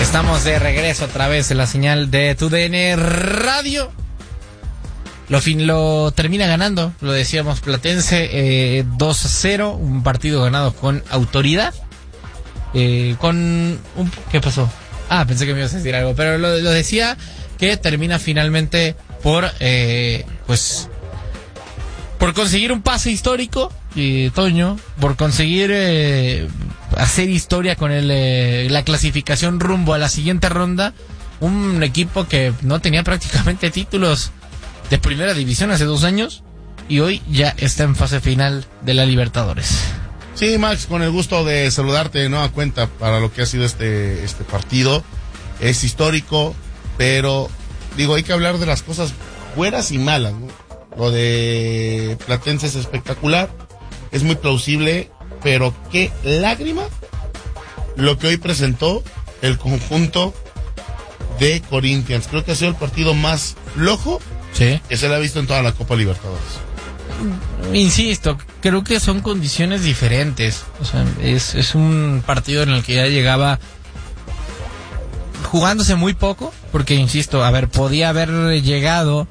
Estamos de regreso a través de la señal de TUDN Radio. Lo termina ganando, lo decíamos, Platense 2-0, un partido ganado con autoridad. ¿Qué pasó? Pensé que me ibas a decir algo, pero lo decía que termina finalmente por conseguir un pase histórico, Toño, por conseguir hacer historia con la clasificación rumbo a la siguiente ronda. Un equipo que no tenía prácticamente títulos de primera división hace 2 años y hoy ya está en fase final de la Libertadores. Sí, Max, con el gusto de saludarte de nueva cuenta para lo que ha sido este partido. Es histórico, pero digo, hay que hablar de las cosas buenas y malas, ¿no? Lo de Platense es espectacular, es muy plausible, pero qué lágrima lo que hoy presentó el conjunto de Corinthians. Creo que ha sido el partido más flojo que se le ha visto en toda la Copa Libertadores. Insisto, creo que son condiciones diferentes. O sea, es un partido en el que ya llegaba jugándose muy poco, porque insisto, podía haber llegado.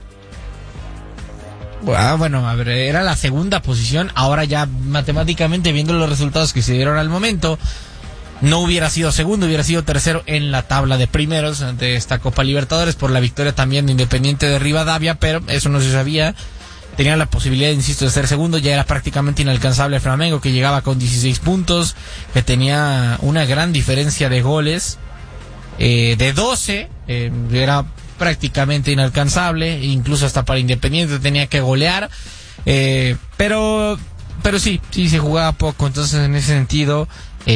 Era la segunda posición. Ahora ya matemáticamente, viendo los resultados que se dieron al momento, no hubiera sido segundo, hubiera sido tercero en la tabla de primeros de esta Copa Libertadores por la victoria también de Independiente de Rivadavia, pero eso no se sabía. Tenía la posibilidad, insisto, de ser segundo. Ya era prácticamente inalcanzable Flamengo, que llegaba con 16 puntos, que tenía una gran diferencia de goles, de 12, era prácticamente inalcanzable, incluso hasta para Independiente tenía que golear, pero sí se jugaba poco. Entonces, en ese sentido,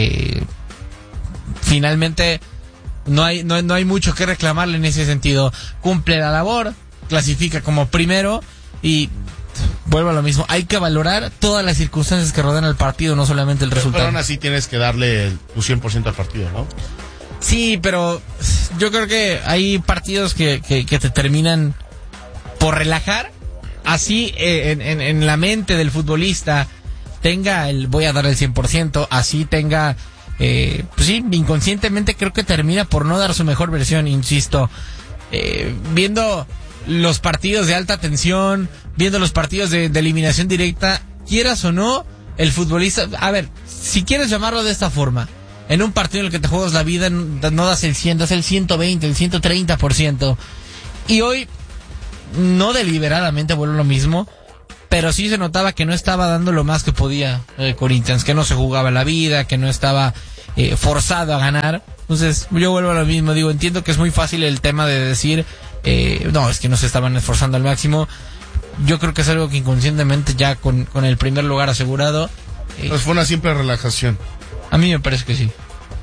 finalmente no hay mucho que reclamarle en ese sentido. Cumple la labor, clasifica como primero y vuelvo a lo mismo. Hay que valorar todas las circunstancias que rodean el partido, no solamente el resultado. Pero aún así tienes que darle tu 100% al partido, ¿no? Sí, pero yo creo que hay partidos que te terminan por relajar. Así en la mente del futbolista tenga voy a dar el 100%, así tenga, inconscientemente creo que termina por no dar su mejor versión, insisto. Viendo los partidos de alta tensión, viendo los partidos de eliminación directa, quieras o no, el futbolista, si quieres llamarlo de esta forma, en un partido en el que te juegas la vida, no das el 100, das el 120, el 130%. Y hoy, no deliberadamente, vuelvo lo mismo, pero sí se notaba que no estaba dando lo más que podía Corinthians, que no se jugaba la vida, que no estaba forzado a ganar. Entonces, yo vuelvo a lo mismo, entiendo que es muy fácil el tema de decir, es que no se estaban esforzando al máximo. Yo creo que es algo que inconscientemente ya con el primer lugar asegurado. Pues fue una simple relajación. A mí me parece que sí.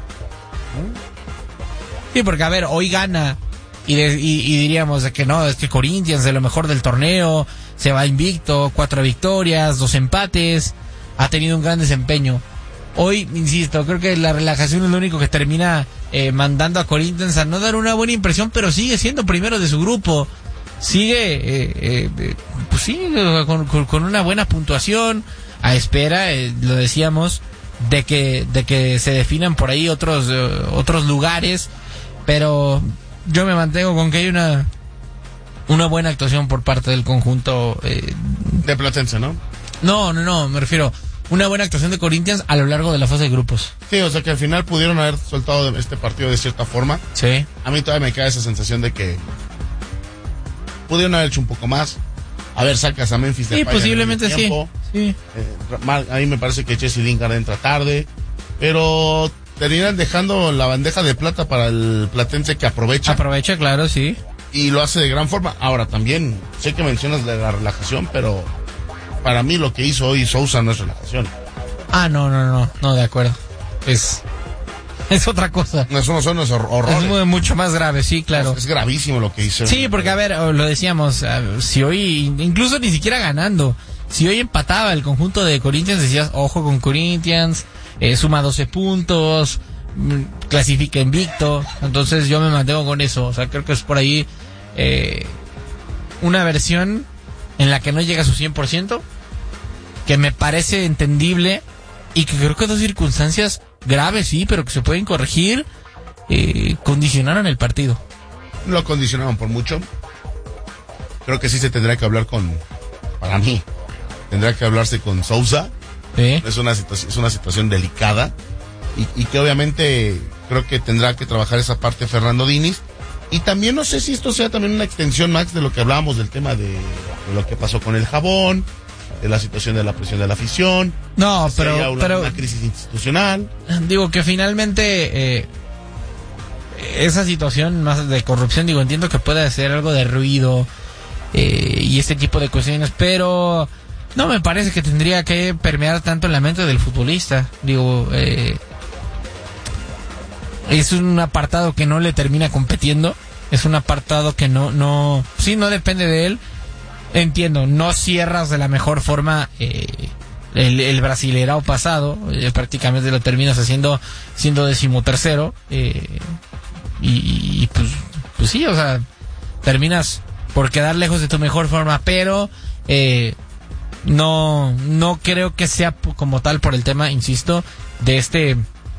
Sí, porque hoy gana y diríamos de que no, es que Corinthians de lo mejor del torneo, se va invicto, 4 victorias, 2 empates, ha tenido un gran desempeño. Hoy, insisto, creo que la relajación es lo único que termina mandando a Corinthians a no dar una buena impresión, pero sigue siendo primero de su grupo. Sigue, con una buena puntuación, a espera, lo decíamos, de que se definan por ahí otros lugares, pero yo me mantengo con que hay una buena actuación por parte del conjunto de Platense, ¿no? No, me refiero una buena actuación de Corinthians a lo largo de la fase de grupos. Sí, o sea que al final pudieron haber soltado este partido de cierta forma. Sí. A mí todavía me queda esa sensación de que pudieron haber hecho un poco más. Sacas a Memphis de Depay, posiblemente sí. A mí me parece que Jesse Lingard entra tarde, pero terminan dejando la bandeja de plata para el Platense, que aprovecha, claro, sí, y lo hace de gran forma. Ahora también sé que mencionas la relajación, pero para mí lo que hizo hoy Sousa no es relajación. No, de acuerdo, es otra cosa. Eso no son esos horrores. Es mucho más grave, sí, claro. Es gravísimo lo que hizo. Sí, porque lo decíamos, si hoy, incluso ni siquiera ganando, si hoy empataba el conjunto de Corinthians, decías, ojo con Corinthians, suma 12 puntos, clasifica invicto. Entonces yo me mantengo con eso. O sea, creo que es por ahí una versión en la que no llega a su 100%, que me parece entendible, y que creo que dos circunstancias graves, sí, pero que se pueden corregir. condicionaron el partido. Lo condicionaron por mucho. Creo que sí se tendrá que hablar para mí, tendrá que hablarse con Sousa. Sí. Es una situación delicada y que obviamente creo que tendrá que trabajar esa parte Fernando Diniz. Y también no sé si esto sea también una extensión, Max, de lo que hablábamos del tema de lo que pasó con el jabón, de la situación de la presión de la afición. No, pero una crisis institucional. Digo que finalmente esa situación más de corrupción, digo, entiendo que puede ser algo de ruido y este tipo de cuestiones, pero no me parece que tendría que permear tanto en la mente del futbolista. Digo, es un apartado que no le termina competiendo, es un apartado que no depende de él. Entiendo, no cierras de la mejor forma el Brasileirao pasado, prácticamente lo terminas siendo 13º, y pues sí, o sea, terminas por quedar lejos de tu mejor forma, pero no creo que sea como tal por el tema, insisto, de este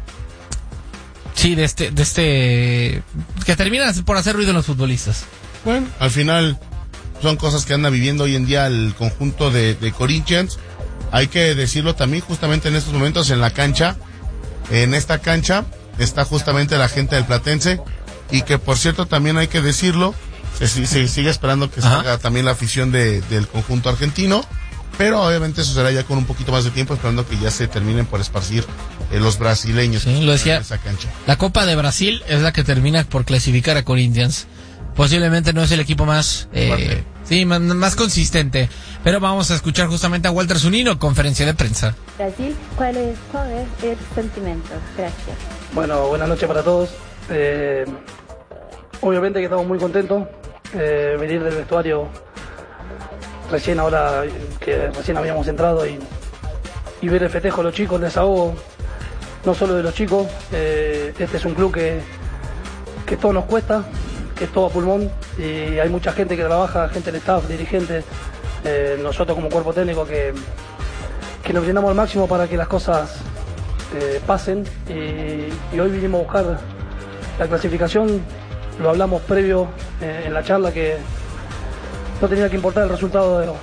que terminas por hacer ruido en los futbolistas. Bueno, al final son cosas que anda viviendo hoy en día el conjunto de Corinthians. Hay que decirlo también, justamente en estos momentos en la cancha, en esta cancha está justamente la gente del Platense, y que por cierto también hay que decirlo, se sigue esperando que salga también la afición del conjunto argentino, pero obviamente eso será ya con un poquito más de tiempo, esperando que ya se terminen por esparcir los brasileños. Sí, lo decía, en esa cancha. La Copa de Brasil es la que termina por clasificar a Corinthians. Posiblemente no es el equipo más más consistente, pero vamos a escuchar justamente a Walter Zunino, conferencia de prensa. Brasil, ¿cuál es el sentimiento? Gracias. Bueno, buenas noches para todos. Obviamente que estamos muy contentos. Venir del vestuario recién habíamos entrado y ver el festejo de los chicos, el desahogo, no solo de los chicos. Este es un club que todo nos cuesta, que es todo a pulmón, y hay mucha gente que trabaja, gente del staff, dirigentes, nosotros como cuerpo técnico que nos brindamos al máximo para que las cosas pasen, y hoy vinimos a buscar la clasificación. Lo hablamos previo en la charla, que no tenía que importar el resultado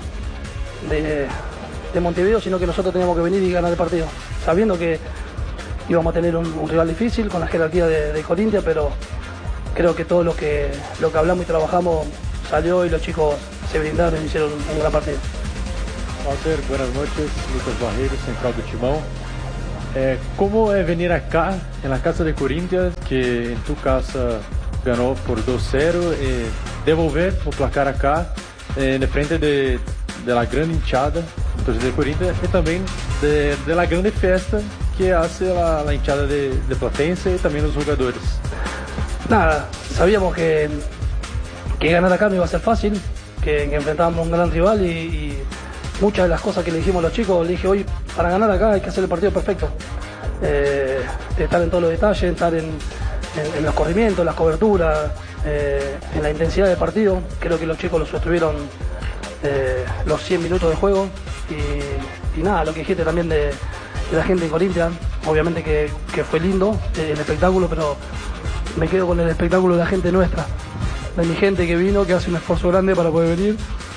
de Montevideo, sino que nosotros teníamos que venir y ganar el partido, sabiendo que íbamos a tener un rival difícil con la jerarquía de Corinthians, pero creo que todo lo que hablamos y trabajamos salió, y los chicos se brindaron y hicieron un gran partido. Walter, buenas noches, Lucas Barreiro, central do Timão. ¿Cómo es venir acá, en la casa de Corinthians, que en tu casa ganó por 2-0, devolver o placar acá, de frente de la gran hinchada, entonces de Corinthians, y también de la grande festa que hace la hinchada de Platense y también los jugadores? Nada, sabíamos que ganar acá no iba a ser fácil, que enfrentábamos a un gran rival, y muchas de las cosas que le dijimos a los chicos, le dije hoy, para ganar acá hay que hacer el partido perfecto, estar en todos los detalles, estar en los corrimientos, las coberturas, en la intensidad del partido. Creo que los chicos lo sostuvieron los 100 minutos de juego, y nada, lo que dijiste también de la gente de Corinthians, obviamente que fue lindo el espectáculo, pero me quedo con el espectáculo de la gente nuestra, de mi gente que vino, que hace un esfuerzo grande para poder venir,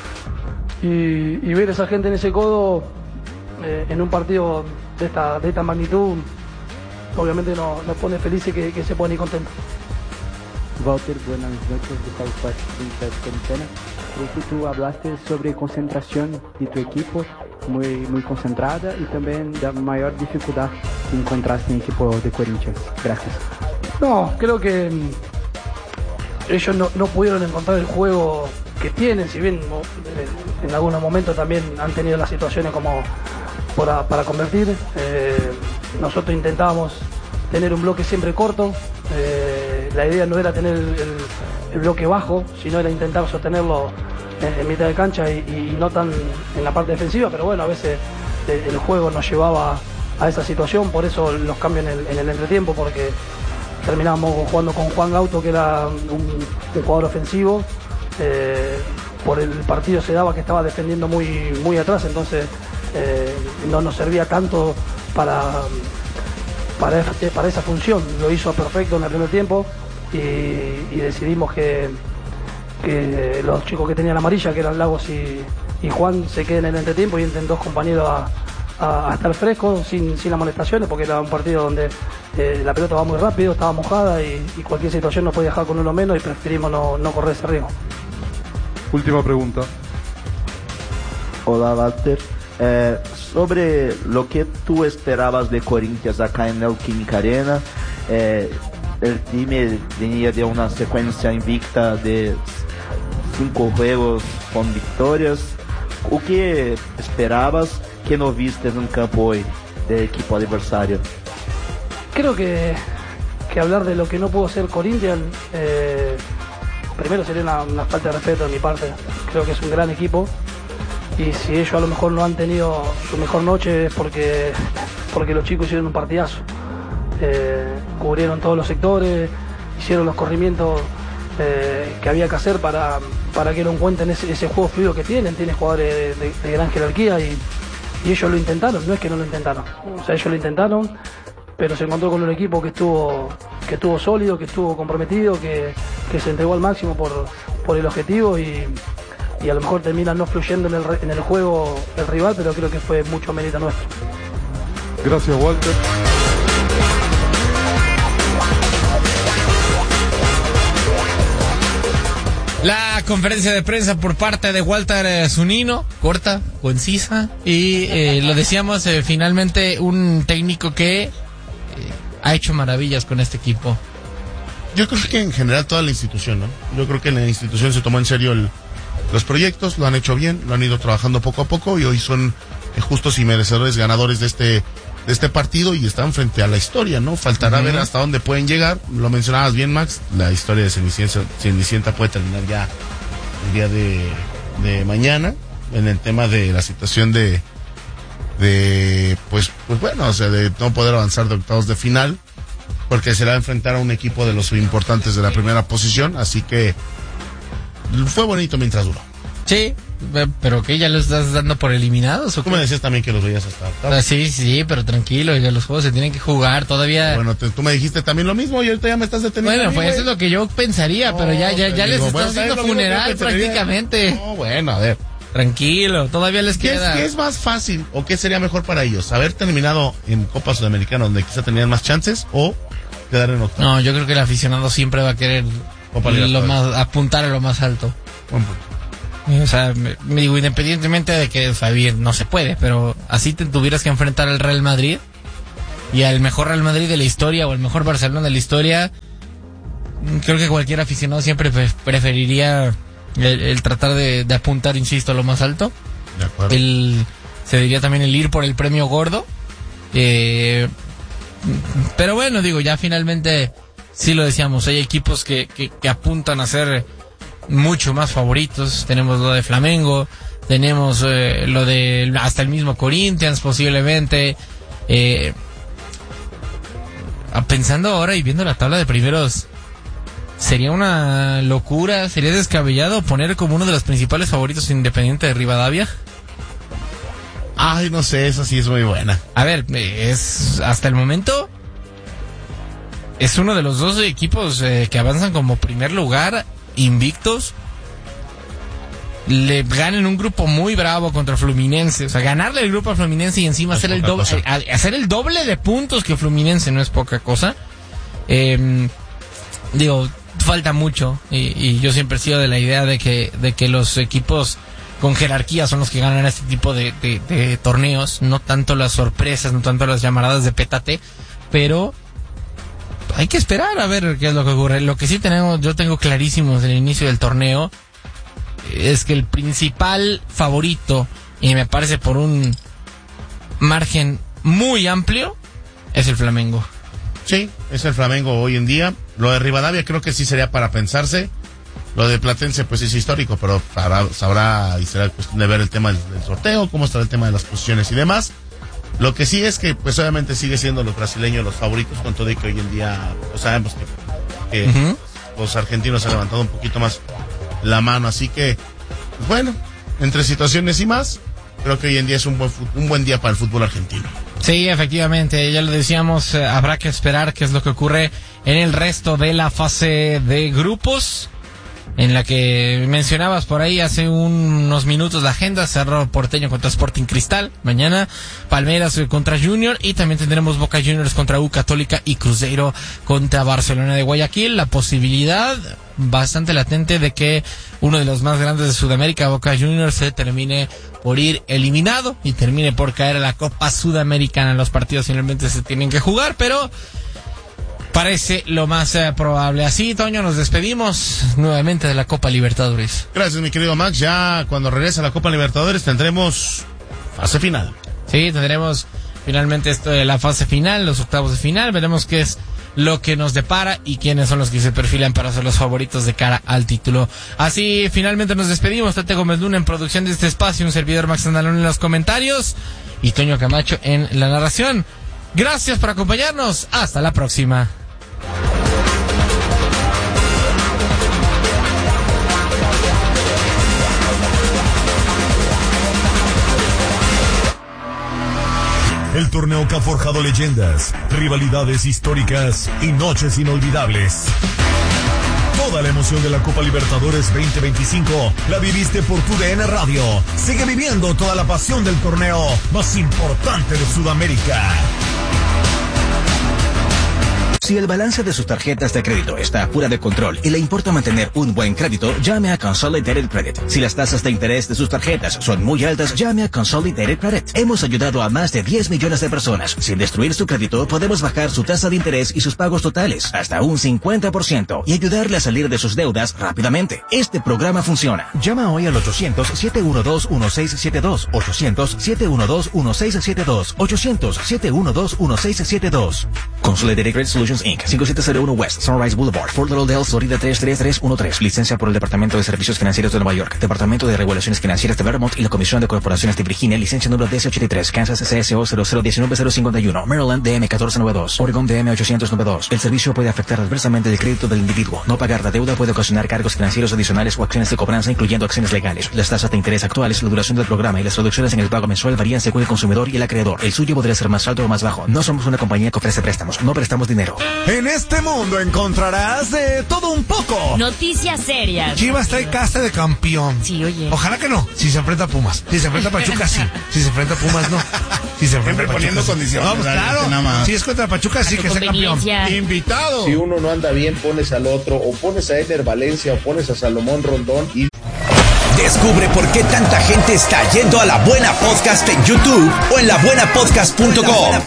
y ver esa gente en ese codo en un partido de esta magnitud, obviamente nos pone felices, que se pone contento. Walter, buenas noches, Gustavo Costa, Corintiana. Creo que tú hablaste sobre concentración de tu equipo, muy concentrada, y también la mayor dificultad que encontraste en el equipo de Corinthians. Gracias. No, creo que ellos no pudieron encontrar el juego que tienen, si bien en algunos momentos también han tenido las situaciones como para convertir. Nosotros intentábamos tener un bloque siempre corto, la idea no era tener el bloque bajo, sino era intentar sostenerlo en mitad de cancha y no tan en la parte defensiva, pero bueno, a veces el juego nos llevaba a esa situación, por eso los cambios en el entretiempo, porque terminábamos jugando con Juan Gauto, que era un jugador ofensivo, por el partido se daba que estaba defendiendo muy, muy atrás, entonces no nos servía tanto para esa función. Lo hizo perfecto en el primer tiempo y decidimos que los chicos que tenían amarilla, que eran Lagos y Juan, se queden en el entretiempo y entren dos compañeros a estar frescos, sin amonestaciones, porque era un partido donde la pelota va muy rápido, estaba mojada y cualquier situación nos podía dejar con uno menos y preferimos no correr ese riesgo. Última pregunta. Hola, Walter. Sobre lo que tú esperabas de Corinthians acá en Neoquímica Arena, el time venía de una secuencia invicta de 5 juegos con victorias. ¿O qué esperabas que no viste en campo hoy del equipo adversario? Creo que hablar de lo que no pudo ser Corinthians, primero sería una falta de respeto de mi parte. Creo que es un gran equipo y si ellos a lo mejor no han tenido su mejor noche es porque los chicos hicieron un partidazo. Cubrieron todos los sectores, hicieron los corrimientos que había que hacer para que no encuentren ese juego fluido que tienen jugadores de gran jerarquía y ellos lo intentaron, no es que no lo intentaron, o sea, ellos lo intentaron, pero se encontró con un equipo que estuvo sólido, que estuvo comprometido, que se entregó al máximo por el objetivo y a lo mejor termina no fluyendo en el juego el rival, pero creo que fue mucho mérito nuestro. Gracias, Walter. La conferencia de prensa por parte de Walter Zunino, corta, concisa, y lo decíamos, finalmente un técnico que ha hecho maravillas con este equipo. Yo creo que en general toda la institución, ¿no? Yo creo que la institución se tomó en serio los proyectos, lo han hecho bien, lo han ido trabajando poco a poco y hoy son justos y merecedores ganadores de este partido y están frente a la historia, ¿no? Faltará ver hasta dónde pueden llegar. Lo mencionabas bien, Max, la historia de Cenicienta puede terminar ya el día de mañana en el tema de la situación de pues bueno, o sea, de no poder avanzar de octavos de final, porque se va a enfrentar a un equipo de los importantes de la primera posición, así que fue bonito mientras duró. Sí, pero que ya lo estás dando por eliminados, ¿o qué? Tú me decías también que los veías hasta octavos. Sí, pero tranquilo, ya los juegos se tienen que jugar todavía. Bueno, tú me dijiste también lo mismo y ahorita ya me estás deteniendo. Bueno, pues eso es lo que yo pensaría, no, pero ya les estás haciendo funeral prácticamente. No, bueno, a ver. Tranquilo, todavía les queda. ¿Qué es más fácil o qué sería mejor para ellos? ¿Haber terminado en Copa Sudamericana donde quizá tenían más chances o quedar en octavos? No, yo creo que el aficionado siempre va a querer apuntar a lo más alto. O sea, me digo, independientemente de que, o sea, bien, no se puede, pero así te tuvieras que enfrentar al Real Madrid y al mejor Real Madrid de la historia o al mejor Barcelona de la historia, creo que cualquier aficionado siempre preferiría el tratar de apuntar, insisto, a lo más alto. De acuerdo. Se diría también el ir por el premio gordo. Pero bueno, digo, ya finalmente, sí lo decíamos, hay equipos que apuntan a ser mucho más favoritos. Tenemos lo de Flamengo, tenemos lo de hasta el mismo Corinthians posiblemente. Pensando ahora y viendo la tabla de primeros, sería una locura, sería descabellado poner como uno de los principales favoritos Independiente de Rivadavia. Ay, no sé, esa sí es muy buena. A ver, es hasta el momento es uno de los dos equipos que avanzan como primer lugar, invictos. Le ganan un grupo muy bravo contra Fluminense, o sea, ganarle el grupo a Fluminense y encima hacer el doble de puntos que Fluminense no es poca cosa. Digo, falta mucho y yo siempre he sido de la idea de que los equipos con jerarquía son los que ganan este tipo de torneos, no tanto las sorpresas, no tanto las llamaradas de pétate, pero hay que esperar a ver qué es lo que ocurre. Lo que sí yo tengo clarísimo desde el inicio del torneo es que el principal favorito, y me parece por un margen muy amplio, es el Flamengo. Sí, es el Flamengo hoy en día. Lo de Rivadavia creo que sí sería para pensarse. Lo de Platense pues es histórico, pero sabrá y será cuestión de ver el tema del sorteo, cómo estará el tema de las posiciones y demás. Lo que sí es que pues obviamente sigue siendo los brasileños los favoritos, con todo y que hoy en día pues, sabemos que los argentinos han levantado un poquito más la mano, así que bueno, entre situaciones y más, creo que hoy en día es un buen día para el fútbol argentino. Sí, efectivamente, ya lo decíamos, habrá que esperar qué es lo que ocurre en el resto de la fase de grupos, en la que mencionabas por ahí hace unos minutos la agenda. Cerro Porteño contra Sporting Cristal mañana, Palmeiras contra Junior, y también tendremos Boca Juniors contra U Católica y Cruzeiro contra Barcelona de Guayaquil. La posibilidad bastante latente de que uno de los más grandes de Sudamérica, Boca Juniors, se termine por ir eliminado y termine por caer a la Copa Sudamericana. Los partidos finalmente se tienen que jugar, pero parece lo más probable. Así, Toño, nos despedimos nuevamente de la Copa Libertadores. Gracias, mi querido Max. Ya cuando regrese a la Copa Libertadores tendremos fase final. Sí, tendremos finalmente esto de la fase final, los octavos de final. Veremos qué es lo que nos depara y quiénes son los que se perfilan para ser los favoritos de cara al título. Así, finalmente nos despedimos. Tete Gómez Luna en producción de este espacio, un servidor Max Andalón en los comentarios y Toño Camacho en la narración. Gracias por acompañarnos. Hasta la próxima. El torneo que ha forjado leyendas, rivalidades históricas y noches inolvidables. Toda la emoción de la Copa Libertadores 2025 la viviste por TUDN Radio. Sigue viviendo toda la pasión del torneo más importante de Sudamérica. Si el balance de sus tarjetas de crédito está fuera de control y le importa mantener un buen crédito, llame a Consolidated Credit. Si las tasas de interés de sus tarjetas son muy altas, llame a Consolidated Credit. Hemos ayudado a más de 10 millones de personas. Sin destruir su crédito, podemos bajar su tasa de interés y sus pagos totales hasta un 50% y ayudarle a salir de sus deudas rápidamente. Este programa funciona. Llama hoy al 800-712-1672. 800-712-1672. 800-712-1672. Consolidated Credit Solutions Inc. 5701 West Sunrise Boulevard, Fort Lauderdale, Florida 33313. Licencia por el Departamento de Servicios Financieros de Nueva York, Departamento de Regulaciones Financieras de Vermont y la Comisión de Corporaciones de Virginia. Licencia número DC83, Kansas CSO 0019051, Maryland DM 1492, Oregon DM 892. El servicio puede afectar adversamente el crédito del individuo. No pagar la deuda puede ocasionar cargos financieros adicionales o acciones de cobranza, incluyendo acciones legales. Las tasas de interés actuales, la duración del programa y las reducciones en el pago mensual varían según el consumidor y el acreedor. El suyo podría ser más alto o más bajo. No somos una compañía que ofrece préstamos. No prestamos dinero. En este mundo encontrarás de todo un poco. Noticias serias. Chivas trae casa de campeón. Sí, oye. Ojalá que no. Si se enfrenta a Pumas. Si se enfrenta a Pachuca, sí. Si se enfrenta a Pumas, no. Si se enfrenta a Pachuca, poniendo sí. Condiciones. No, pues, claro. Si es contra Pachuca, sí que sea campeón. Invitado. Si uno no anda bien, pones al otro. O pones a Eder Valencia o pones a Salomón Rondón y... Descubre por qué tanta gente está yendo a La Buena Podcast en YouTube o en labuenapodcast.com.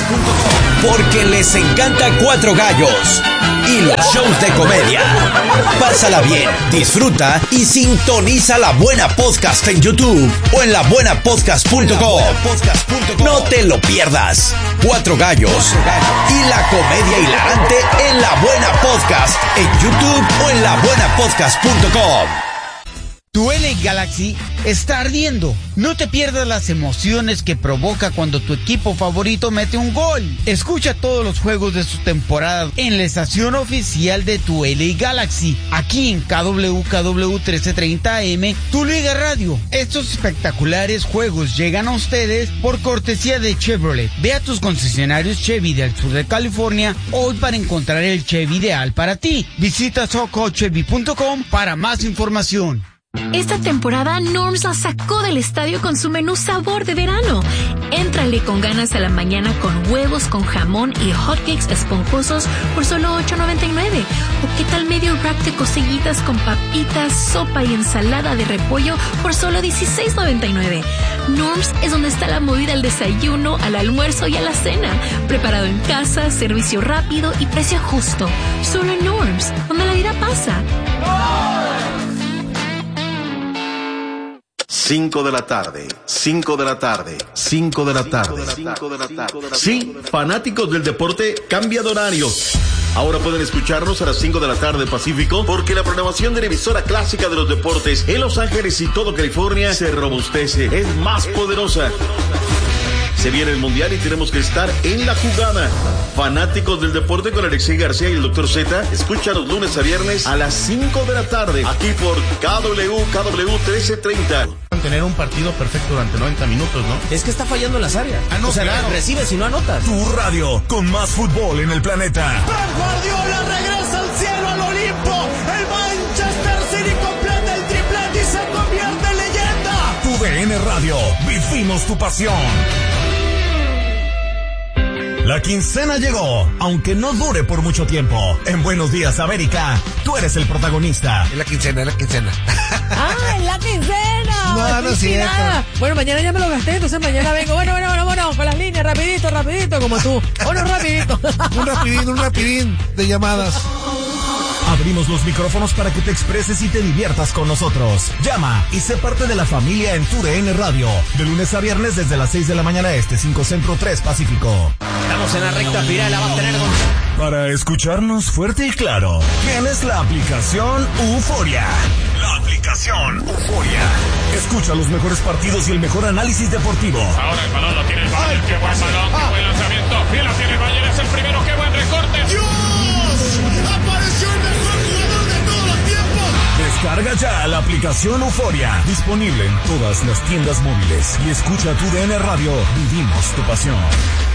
Porque les encanta Cuatro Gallos y los shows de comedia. Pásala bien, disfruta y sintoniza La Buena Podcast en YouTube o en labuenapodcast.com. No te lo pierdas. Cuatro Gallos y la comedia hilarante en La Buena Podcast en YouTube o en labuenapodcast.com. Tu LA Galaxy está ardiendo. No te pierdas las emociones que provoca cuando tu equipo favorito mete un gol. Escucha todos los juegos de su temporada en la estación oficial de tu LA Galaxy, aquí en KWKW 1330 AM, tu Liga Radio. Estos espectaculares juegos llegan a ustedes por cortesía de Chevrolet. Ve a tus concesionarios Chevy del sur de California hoy para encontrar el Chevy ideal para ti. Visita socochevy.com para más información. Esta temporada Norms la sacó del estadio con su menú sabor de verano. Éntrale con ganas a la mañana con huevos con jamón y hotcakes esponjosos por solo $8.99. ¿O qué tal medio rack de cosillitas con papitas, sopa y ensalada de repollo por solo $16.99? Norms es donde está la movida al desayuno, al almuerzo y a la cena. Preparado en casa, servicio rápido y precio justo. Solo en Norms, donde la vida pasa. 5 de la tarde, 5 de la tarde, 5 de la tarde. Sí, fanáticos del deporte, cambia de horario. Ahora pueden escucharnos a las 5 de la tarde Pacífico, porque la programación de la emisora clásica de los deportes en Los Ángeles y todo California se robustece, es más poderosa. Se viene el Mundial y tenemos que estar en la jugada. Fanáticos del deporte con Alexei García y el Dr. Z, escucha los lunes a viernes a las 5 de la tarde, aquí por KW 1330. Tener un partido perfecto durante 90 minutos, ¿no? Es que está fallando en las áreas. No, o sea, claro. recibes y no anotas. Tu radio con más fútbol en el planeta. Pep Guardiola regresa al cielo, al Olimpo. El Manchester City completa el triplete y se convierte en leyenda. Tu DN Radio, vivimos tu pasión. La quincena llegó, aunque no dure por mucho tiempo. En Buenos Días, América, tú eres el protagonista. Es la quincena, es la quincena. ¡Ah, es la quincena! No, no es cierto. Bueno, mañana ya me lo gasté, entonces mañana vengo. Bueno, con las líneas, rapidito, como tú. Bueno, rapidito. Un rapidín de llamadas. Abrimos los micrófonos para que te expreses y te diviertas con nosotros. Llama y sé parte de la familia en tu DN Radio. De lunes a viernes desde las 6 de la mañana 5 Centro, 3 Pacífico. Estamos en la recta final, la va a tener Para escucharnos fuerte y claro, tienes la aplicación Euforia. La aplicación Euforia. Escucha los mejores partidos y el mejor análisis deportivo. Ahora el balón lo tiene el Bayern. Qué buen balón, qué buen lanzamiento. Bien lo tiene el Bayern, es el primero. Qué buen recorte. ¡Dios! ¡Apareció el mejor jugador de todos los tiempos! Descarga ya la aplicación Euforia. Disponible en todas las tiendas móviles. Y escucha tu DN Radio. Vivimos tu pasión.